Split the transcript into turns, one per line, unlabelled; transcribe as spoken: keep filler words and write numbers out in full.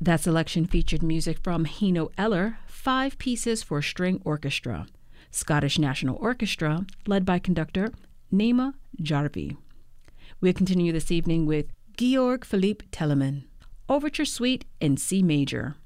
That selection featured music from Hino Eller, Five Pieces for String Orchestra, Scottish National Orchestra, led by conductor Nema Jarvi. We'll continue this evening with Georg Philipp Telemann, Overture Suite in C Major.